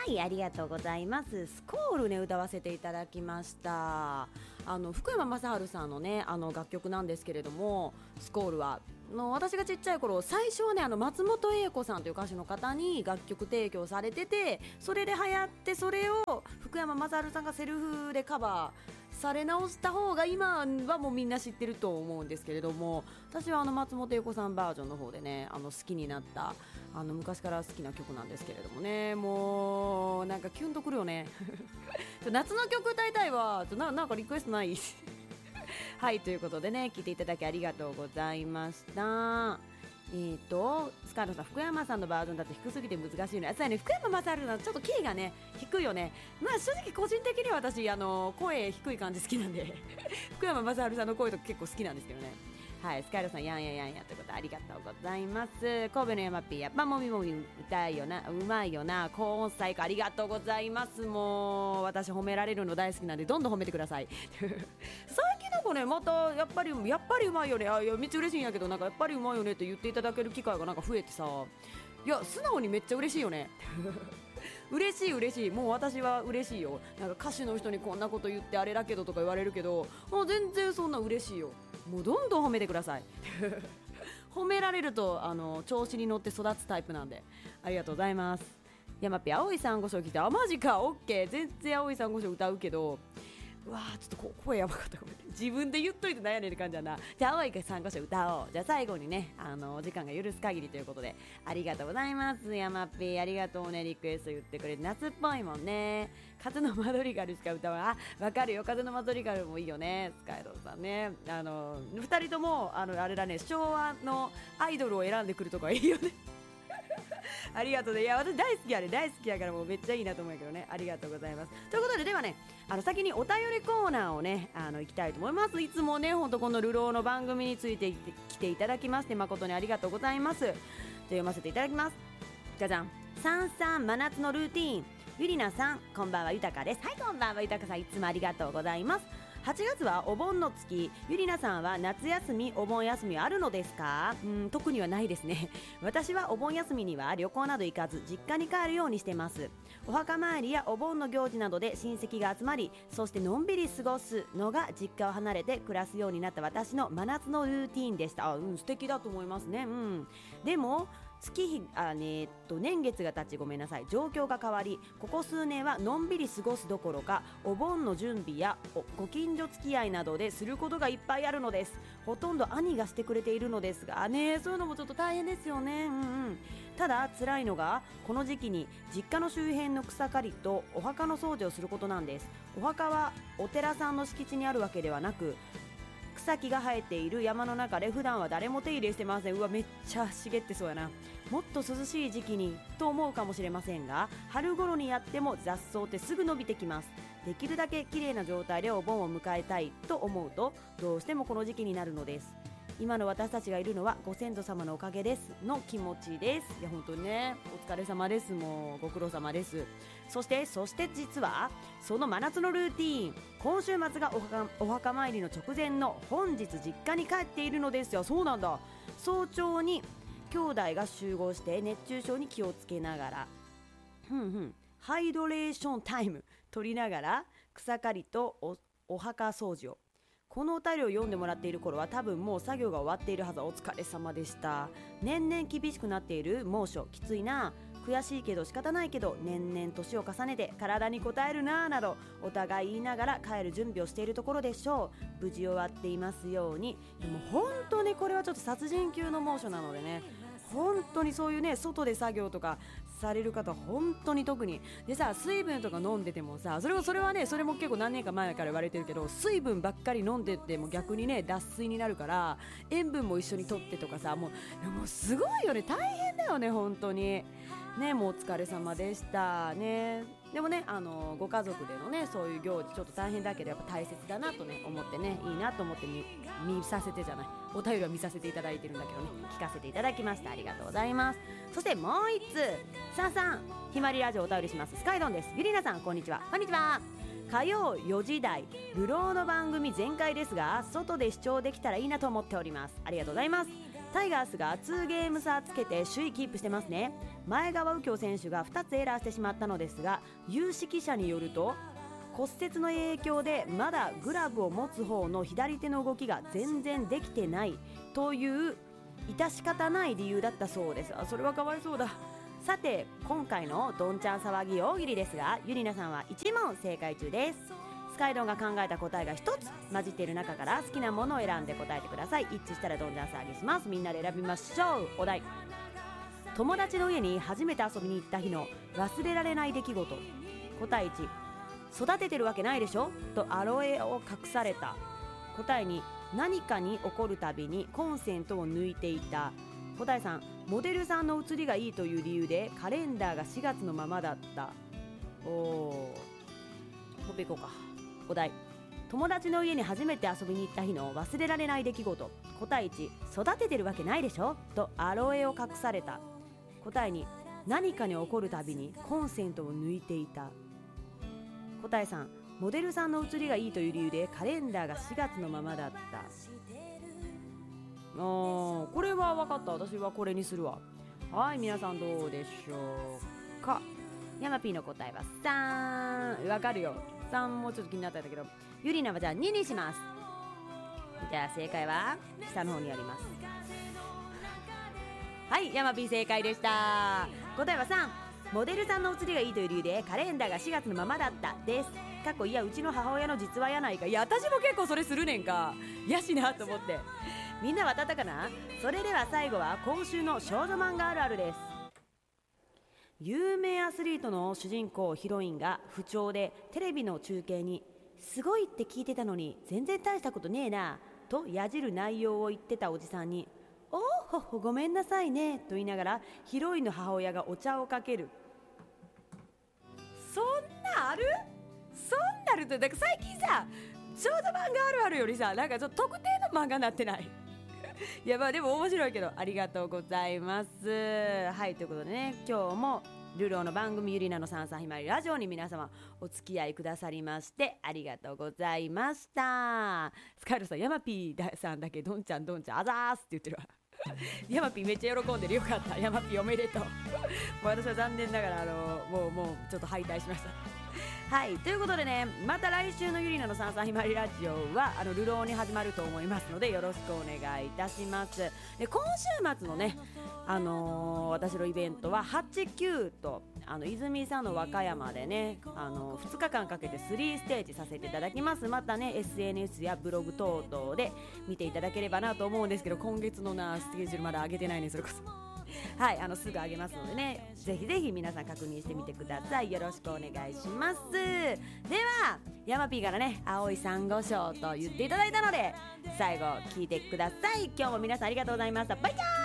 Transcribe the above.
い、ありがとうございます。スコールね歌わせていただきました。福山雅治さんのね楽曲なんですけれども、スコールは私がちっちゃい頃、最初はね松本英子さんという歌手の方に楽曲提供されてて、それで流行って、それを福山雅治さんがセルフでカバーされ直した方が今はもうみんな知ってると思うんですけれども、私は松本英子さんバージョンの方でね好きになった昔から好きな曲なんですけれどもね、もうなんかキュンとくるよね夏の曲歌いたいわ。なんかリクエストないはい、ということでね、聞いていただきありがとうございました。スカートさん、福山さんのバージョンだと低すぎて難しいの。そうやね、福山雅治のちょっとキーがね低いよね。まあ正直個人的には私声低い感じ好きなんで福山雅治さんの声とか結構好きなんですけどね。はい、スカイロさん、やんややんやということでありがとうございます。神戸の山 P、 やっぱもみもみ歌いよな、うまいよな、高音最高、ありがとうございます。もう私褒められるの大好きなんでどんどん褒めてください最近なんかね、またやっぱりうまいよね、いやめっちゃ嬉しいんやけど、なんかやっぱりうまいよねって言っていただける機会がなんか増えてさ、いや素直にめっちゃ嬉しいよね嬉しい、もう私は嬉しいよ。なんか歌手の人にこんなこと言ってあれだけどとか言われるけど、もう全然そんな嬉しいよ。もうどんどん褒めてください褒められると調子に乗って育つタイプなんで、ありがとうございます。山っぺ、青い珊瑚礁来て、マジか、オッケー、全然青い珊瑚礁歌うけど、うわーちょっと声やばかった、ごめん、自分で言っといて悩んでる感じだな。じゃあ青い珊瑚礁歌おう。じゃあ最後にねお時間が許す限りということでありがとうございます。山っぺ、ありがとうね、リクエスト言ってくれて、夏っぽいもんね。風のマドリガルしか歌わない。わかるよ、風のマドリガルもいいよね、スカイローさんね。2人ともあれだね、昭和のアイドルを選んでくるとこはいいよねありがとうね。いや私大好きやね、大好きやからもうめっちゃいいなと思うけどね、ありがとうございます。ということで、ではね先にお便りコーナーをね行きたいと思います。いつもねほんとこの流浪の番組について来ていただきまして誠にありがとうございます。じゃあ読ませていただきます。じゃじゃん。さんさん、真夏のルーティーン、ゆりなさん、こんばんは、ゆたかです。はい、こんばんは、ゆたかさん、いつもありがとうございます。8月はお盆の月、ゆりなさんは夏休み、お盆休みあるのですか？特にはないですね。私はお盆休みには旅行など行かず、実家に帰るようにしてます。お墓参りやお盆の行事などで親戚が集まり、そしてのんびり過ごすのが実家を離れて暮らすようになった私の真夏のルーティーンでした。素敵だと思いますね。でも年月が経ち、ごめんなさい、状況が変わり、ここ数年はのんびり過ごすどころか、お盆の準備やご近所付き合いなどですることがいっぱいあるのです。ほとんど兄がしてくれているのですがね、そういうのもちょっと大変ですよね。ただ辛いのが、この時期に実家の周辺の草刈りとお墓の掃除をすることなんです。お墓はお寺さんの敷地にあるわけではなく、草木が生えている山の中で普段は誰も手入れしてません。うわ、めっちゃ茂ってそうやな。もっと涼しい時期にと思うかもしれませんが、春頃にやっても雑草ってすぐ伸びてきます。できるだけ綺麗な状態でお盆を迎えたいと思うと、どうしてもこの時期になるのです。今の私たちがいるのはご先祖様のおかげですの気持ちです。いや本当にね、お疲れ様です。もうご苦労様です。そして実はその真夏のルーティーン、今週末がお墓参りの直前の本日実家に帰っているのですよ。そうなんだ。早朝に兄弟が集合して熱中症に気をつけながらハイドレーションタイム取りながら草刈りと お墓掃除を。このお便りを読んでもらっている頃は多分もう作業が終わっているはず。お疲れ様でした。年々厳しくなっている猛暑、きついな、悔しいけど仕方ないけど年々年を重ねて体に応えるななどお互い言いながら帰る準備をしているところでしょう。無事終わっていますように。でも本当にこれはちょっと殺人級の猛暑なのでね、本当にそういうね外で作業とかされる方本当に特にでさ、水分とか飲んでてもさ、それはね、それも結構何年か前から言われてるけど、水分ばっかり飲んでても逆にね脱水になるから、塩分も一緒に取ってとかさ、もうすごいよね、大変だよね本当にね。もうお疲れ様でしたね。でもねご家族でのねそういう行事ちょっと大変だけどやっぱ大切だなとね思ってね、いいなと思って見させてじゃない、お便りは見させていただいてるんだけどね、聞かせていただきました。ありがとうございます。そしてもう一つ、さんひまりラジオお便りします。スカイドンです。ゆりなさんこんにちは。こんにちは。火曜4時台流浪の番組全開ですが、外で視聴できたらいいなと思っております。ありがとうございます。 タイガースが2ゲーム差つけて首位キープしてますね。前川右京選手が2つエラーしてしまったのですが、有識者によると骨折の影響でまだグラブを持つ方の左手の動きが全然できてないという致し方ない理由だったそうです。それはかわいそうだ。さて今回のどんちゃん騒ぎ大喜利ですが、ゆりなさんは1問正解中です。スカイドンが考えた答えが1つ混じっている中から好きなものを選んで答えてください。一致したらどんちゃん騒ぎします。みんなで選びましょう。お題、友達の家に初めて遊びに行った日の忘れられない出来事。答え1、育ててるわけないでしょとアロエを隠された。答え2、何かに怒るたびにコンセントを抜いていた。答え3、モデルさんの写りがいいという理由でカレンダーが4月のままだった。ほっいこうか。お題、友達の家に初めて遊びに行った日の忘れられない出来事。答え1、育ててるわけないでしょとアロエを隠された。答え2、何かに怒るたびにコンセントを抜いていた。答え3、モデルさんの写りがいいという理由でカレンダーが4月のままだった。これは分かった。私はこれにするわ。はい、皆さんどうでしょうか。ヤマピーの答えは3。分かるよ。3もちょっと気になったんだけど、ゆりなはじゃあ2にします。じゃあ正解は下の方にあります。はい、ヤマピー正解でした。答えは3、モデルさんの写りがいいという理由でカレンダーが4月のままだったです。いやうちの母親の実話やないか。いや私も結構それするねんか。やしなと思って。みんなは当たったかな。それでは最後は今週の少女漫画あるあるです。有名アスリートの主人公ヒロインが不調でテレビの中継にすごいって聞いてたのに全然大したことねえなとやじる内容を言ってたおじさんに、おーほほごめんなさいねと言いながらヒロインの母親がお茶をかける。そんなある？そんなるとだから最近さ、少女漫画あるあるよりさ、なんかちょっと特定の漫画になってない？いやまあでも面白いけどありがとうございます。はい、ということでね、今日もルローの番組ゆりなのさんさんひまわりラジオに皆様お付き合いくださりましてありがとうございました。スカイルさん、ヤマピーさんだけどんちゃんどんちゃんあざーすって言ってるわ。ヤマピーめっちゃ喜んでる。よかった、ヤマピーおめでとう。もう私は残念ながらもうちょっと敗退しました。はい、ということでね、また来週のゆりなのさんさんひまわりラジオはルローに始まると思いますのでよろしくお願いいたします。で今週末のね、私のイベントは8、9と泉佐野和歌山でね、2日間かけて3ステージさせていただきます。またね SNS やブログ等々で見ていただければなと思うんですけど、今月のスケジュールまだ上げてないね。それこそはい、すぐ上げますのでね、ぜひぜひ皆さん確認してみてください。よろしくお願いします。ではヤマピーからね、青いサンゴ礁と言っていただいたので最後聞いてください。今日も皆さんありがとうございました。バイチャー。